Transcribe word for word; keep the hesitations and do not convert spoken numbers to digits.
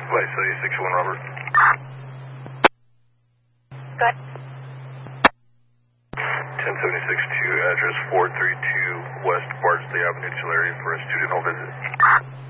Vice six one Robert. Good. ten seventy-six two, address four three two West Bardsley Avenue, Tulare, for a student home visit.